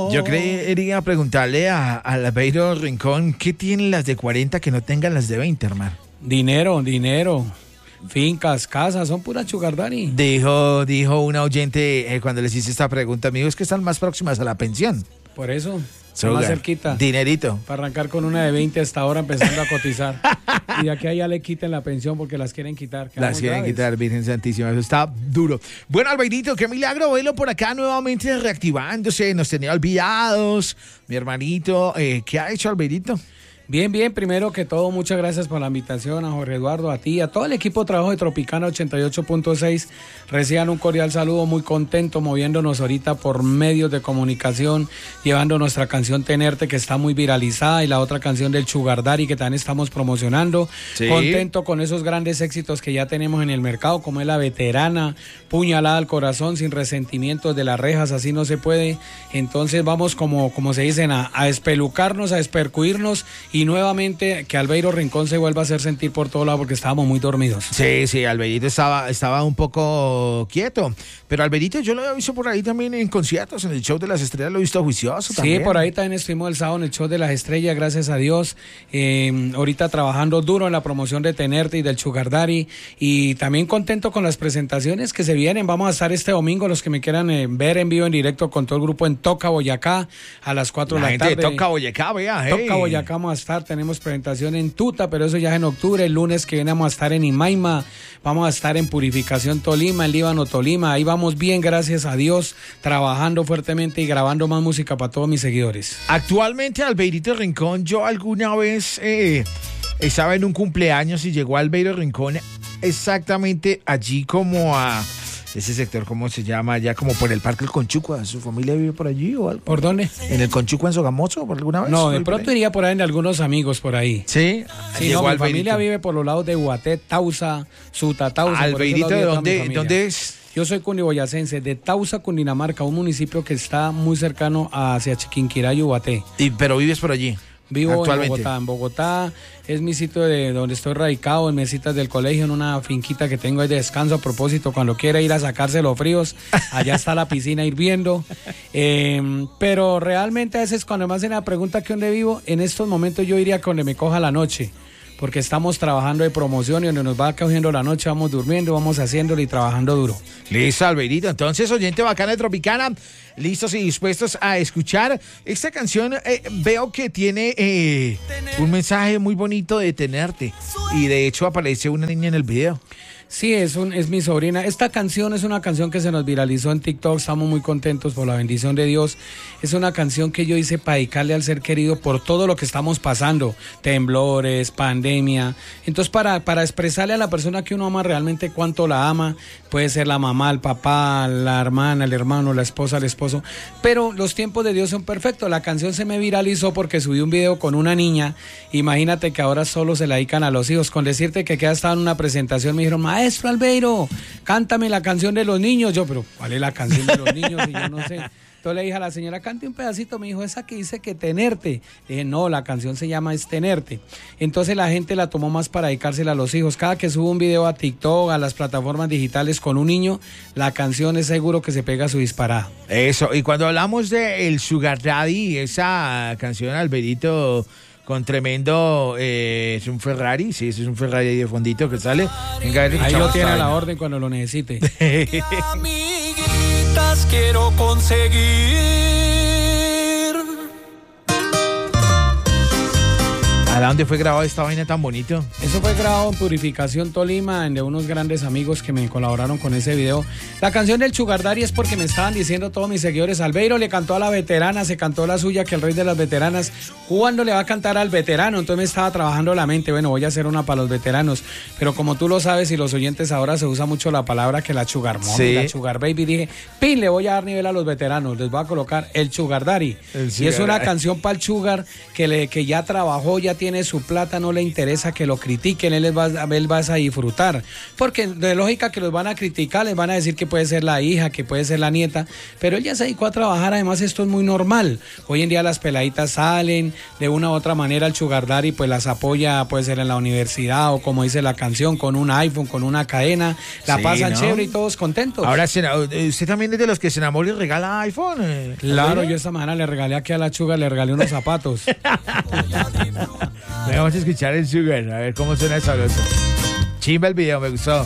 Yo quería preguntarle a Albeiro Rincón, ¿qué tienen las de 40 que no tengan las de 20, hermano? Dinero. Fincas, casas, son pura sugar daddy. Dijo una oyente cuando les hice esta pregunta, amigos, que están más próximas a la pensión. Por eso, Sugar, más cerquita. Dinerito. Para arrancar con una de 20 hasta ahora empezando a cotizar. Y de aquí a allá le quiten la pensión porque las quieren quitar. Las quieren quitar, Virgen Santísima. Eso está duro. Bueno, Albeirito, qué milagro verlo por acá nuevamente reactivándose. Nos tenía olvidados. Mi hermanito, ¿qué ha hecho Albeirito? Bien, primero que todo, muchas gracias por la invitación a Jorge Eduardo, a ti, a todo el equipo de trabajo de Tropicana 88.6. Reciban un cordial saludo, muy contento moviéndonos ahorita por medios de comunicación, llevando nuestra canción Tenerte, que está muy viralizada, y la otra canción del Sugar Daddy, que también estamos promocionando. Sí. Contento con esos grandes éxitos que ya tenemos en el mercado, como es La Veterana, Puñalada al Corazón, Sin Resentimientos, De las Rejas, Así No Se Puede. Entonces vamos, como se dicen, a espelucarnos, a espercuirnos, y nuevamente que Albeiro Rincón se vuelva a hacer sentir por todo lado porque estábamos muy dormidos. Sí, Albeirito estaba un poco quieto, pero Albeirito yo lo he visto por ahí también en conciertos, en el Show de las Estrellas lo he visto juicioso también. Sí, por ahí también estuvimos el sábado en el Show de las Estrellas, gracias a Dios, ahorita trabajando duro en la promoción de Tenerte y del Sugar Daddy, y también contento con las presentaciones que se vienen. Vamos a estar este domingo, los que me quieran ver en vivo, en directo con todo el grupo en Toca, Boyacá, a las 4 de la tarde. De Toca, Boyacá, vea. Toca, Boyacá, vamos a estar. Tenemos presentación en Tuta, pero eso ya es en octubre. El lunes que viene vamos a estar en Imaima, vamos a estar en Purificación Tolima, en Líbano Tolima. Ahí vamos bien, gracias a Dios, trabajando fuertemente y grabando más música para todos mis seguidores. Actualmente, Albeirito Rincón, yo alguna vez estaba en un cumpleaños y llegó Albeiro Rincón exactamente allí como a ese sector, ¿cómo se llama? Allá como por el Parque El Conchucua. ¿Su familia vive por allí o algo? ¿Por dónde? ¿En el Conchucua, en Sogamoso, por alguna vez? No, de pronto iría por ahí en algunos amigos por ahí. ¿Sí? Sí, no, mi familia vive por los lados de Guaté, Tausa, Suta, Tausa. ¿Albeirito de dónde es? Yo soy cundiboyacense, de Tausa, Cundinamarca, un municipio que está muy cercano hacia Chiquinquirá y Ubaté. ¿Pero vives por allí? Vivo en Bogotá es mi sitio de donde estoy radicado, en mesitas del colegio, en una finquita que tengo ahí de descanso. A propósito, cuando quiera ir a sacarse los fríos, allá está la piscina hirviendo. Pero realmente a veces cuando me hacen la pregunta que dónde vivo, en estos momentos yo iría donde me coja la noche, porque estamos trabajando de promoción y donde nos va cogiendo la noche vamos durmiendo, vamos haciéndolo y trabajando duro. Listo, Albeirito. Entonces, oyente bacana de Tropicana, listos y dispuestos a escuchar esta canción. Veo que tiene un mensaje muy bonito de Tenerte, y de hecho aparece una niña en el video. Sí, es mi sobrina. Esta canción es una canción que se nos viralizó en TikTok. Estamos muy contentos por la bendición de Dios. Es una canción que yo hice para dedicarle al ser querido por todo lo que estamos pasando. Temblores, pandemia. Entonces, para expresarle a la persona que uno ama realmente cuánto la ama. Puede ser la mamá, el papá, la hermana, el hermano, la esposa, el esposo. Pero los tiempos de Dios son perfectos. La canción se me viralizó porque subí un video con una niña. Imagínate que ahora solo se la dedican a los hijos. Con decirte que estaba en una presentación, me dijeron, maestro Albeiro, cántame la canción de los niños. Yo, pero ¿cuál es la canción de los niños? Y yo no sé. Entonces le dije a la señora, cante un pedacito. Me dijo, esa que dice que Tenerte. Le dije, no, la canción se llama Es Tenerte. Entonces la gente la tomó más para dedicársela a los hijos. Cada que subo un video a TikTok, a las plataformas digitales con un niño, la canción es seguro que se pega su disparada. Eso, y cuando hablamos de el Sugar Daddy, esa canción, Albeirito, con tremendo, es un Ferrari, sí, es un Ferrari de fondito que sale. Venga, ahí lo tiene a la orden cuando lo necesite. Amiguitas quiero conseguir. ¿A dónde fue grabado esta vaina tan bonito? Eso fue grabado en Purificación Tolima, de unos grandes amigos que me colaboraron con ese video. La canción del Sugar Daddy es porque me estaban diciendo todos mis seguidores, Albeiro le cantó a la veterana, se cantó la suya, que el rey de las veteranas, ¿cuándo le va a cantar al veterano? Entonces me estaba trabajando la mente, bueno, voy a hacer una para los veteranos, pero como tú lo sabes y los oyentes, ahora se usa mucho la palabra que la Sugar Mom, sí, la Sugar Baby. Dije, pin, le voy a dar nivel a los veteranos, les voy a colocar el Sugar Daddy. Y es una canción para el Sugar que ya trabajó, ya tiene tiene su plata, no le interesa que lo critiquen, él va a disfrutar. Porque de lógica que los van a criticar, les van a decir que puede ser la hija, que puede ser la nieta, pero él ya se dedicó a trabajar, además esto es muy normal. Hoy en día las peladitas salen de una u otra manera al sugar daddy, pues las apoya, puede ser en la universidad o como dice la canción, con un iPhone, con una cadena, la pasan chévere y todos contentos. Ahora, ¿usted también es de los que se enamora y regala iPhone? Claro, yo esta mañana le regalé aquí a la Chuga, le regalé unos zapatos. Vamos a escuchar el Sugar, a ver cómo suena sabroso. Chimba el video, me gustó.